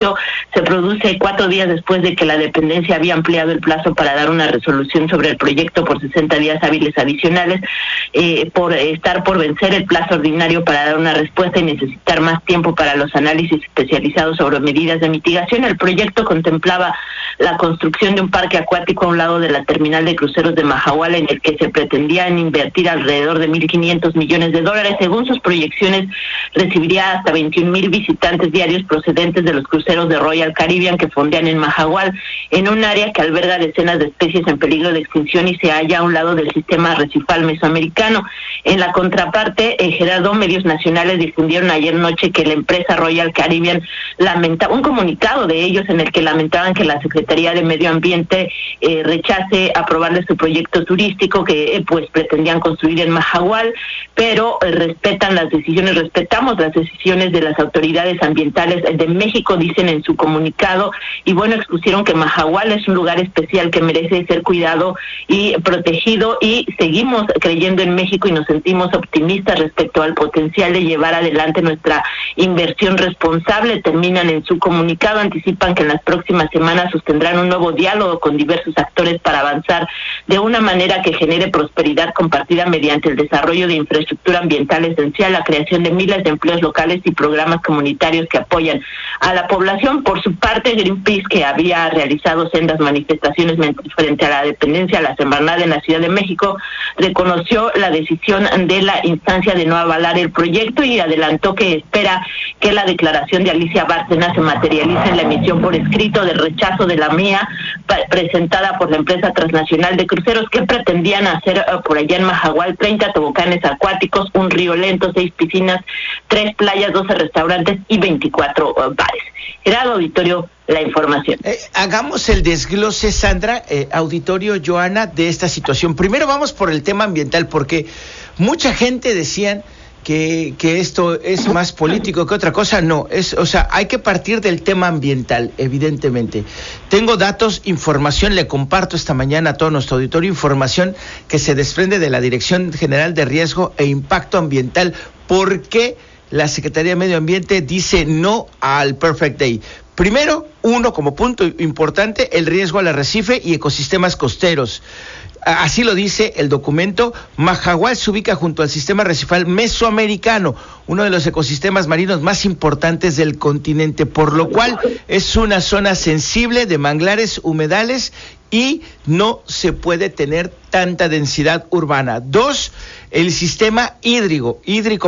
anuncio se produce 4 días después de que la dependencia había ampliado el plazo para dar una resolución sobre el proyecto por 60 días hábiles adicionales, por vencer el plazo ordinario para dar una respuesta y necesitar más tiempo para los análisis especializados sobre medidas de mitigación. El proyecto contemplaba la construcción de un parque acuático a un lado de la terminal de cruceros de Mahahual, en el que se pretendían invertir alrededor de $1,500 millones. Según sus proyecciones, recibiría hasta 21,000 visitantes diarios procedentes de los cruceros de Royal Caribbean que fondean en Mahahual, en un área que alberga decenas de especies en peligro de extinción y se halla a un lado del sistema arrecifal mesoamericano. En la contraparte, Gerardo, medios nacionales difundieron ayer noche que la empresa Royal Caribbean lamentaba un comunicado de ellos en el que lamentaban que la Secretaría de Medio Ambiente rechace aprobarles su proyecto turístico que pretendían construir en Mahahual, pero respetamos las decisiones de las autoridades ambientales de México, dicen en su comunicado, y expusieron que Mahahual es un lugar especial que merece ser cuidado y protegido, y seguimos creyendo en México y nos sentimos optimistas respecto al potencial de llevar adelante nuestra inversión responsable. Terminan en su comunicado, anticipan que en las próximas semanas sostendrán un nuevo diálogo con diversos actores para avanzar de una manera que genere prosperidad compartida mediante el desarrollo de infraestructura ambiental esencial, la creación de miles de empleos locales y programas comunitarios que apoyan a la población. Por su parte, Greenpeace, que había realizado sendas manifestaciones frente a la dependencia la semana en la Ciudad de México, reconoció la decisión de la instancia de no avalar el proyecto y adelantó que espera que la declaración de Alicia Bárcenas se materialice en la emisión por escrito de rechazo de la MIA presentada por la empresa transnacional de cruceros, que pretendían hacer por allá en Mahahual 30 toboganes acuáticos, un río lento, 6 piscinas, 3 playas, 12 restaurantes y 24 bares. Gerardo, auditorio, la información. Hagamos el desglose, Sandra, auditorio, Joana, de esta situación. Primero vamos por el tema ambiental, porque mucha gente decían que esto es más político que otra cosa. No, hay que partir del tema ambiental, evidentemente. Tengo datos, información, le comparto esta mañana a todo nuestro auditorio, información que se desprende de la Dirección General de Riesgo e Impacto Ambiental. ¿Por qué la Secretaría de Medio Ambiente dice no al Perfect Day? Primero, como punto importante, el riesgo al arrecife y ecosistemas costeros. Así lo dice el documento. Mahahual se ubica junto al sistema arrecifal mesoamericano, uno de los ecosistemas marinos más importantes del continente, por lo cual es una zona sensible de manglares, humedales, y no se puede tener tanta densidad urbana. 2, el sistema hídrico,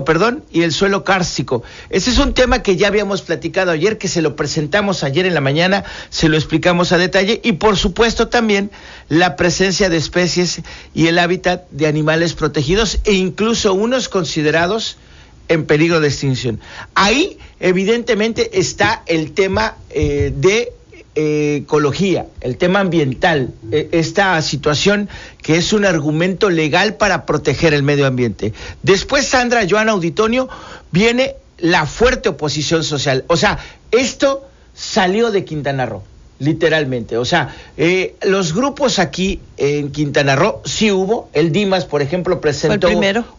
y el suelo kárstico. Ese es un tema que ya habíamos platicado ayer, que se lo presentamos ayer en la mañana, se lo explicamos a detalle, y por supuesto también la presencia de especies y el hábitat de animales protegidos e incluso unos considerados en peligro de extinción. Ahí evidentemente está el tema de ecología, el tema ambiental, esta situación que es un argumento legal para proteger el medio ambiente. Después, Sandra, Joana, auditorio, viene la fuerte oposición social. Esto salió de Quintana Roo, literalmente. Los grupos aquí en Quintana Roo sí hubo. El Dimas, por ejemplo, presentó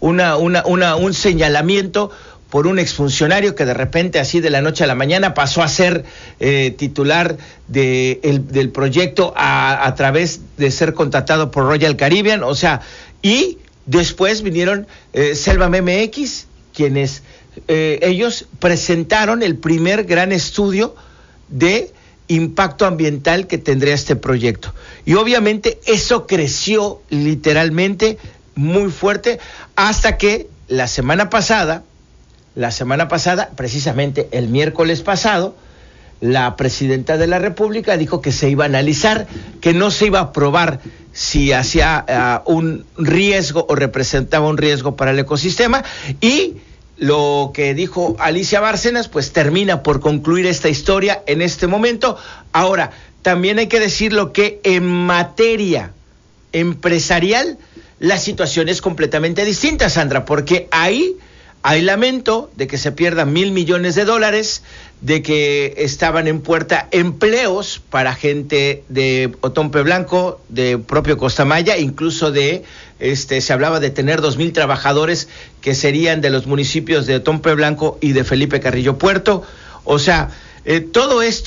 un señalamiento por un exfuncionario que de repente, así de la noche a la mañana, pasó a ser titular del proyecto a través de ser contratado por Royal Caribbean, y después vinieron Selva MX, quienes ellos presentaron el primer gran estudio de impacto ambiental que tendría este proyecto. Y obviamente eso creció literalmente muy fuerte hasta que la semana pasada, precisamente el miércoles pasado, la presidenta de la República dijo que se iba a analizar, que no se iba a aprobar si hacía un riesgo o representaba un riesgo para el ecosistema, y lo que dijo Alicia Bárcenas, pues termina por concluir esta historia en este momento. Ahora, también hay que decirlo que en materia empresarial la situación es completamente distinta, Sandra, porque ahí hay lamento de que se pierdan $1,000 millones, de que estaban en puerta empleos para gente de Otompe Blanco, de propio Costamaya, incluso se hablaba de tener 2,000 trabajadores que serían de los municipios de Otompe Blanco y de Felipe Carrillo Puerto. Todo esto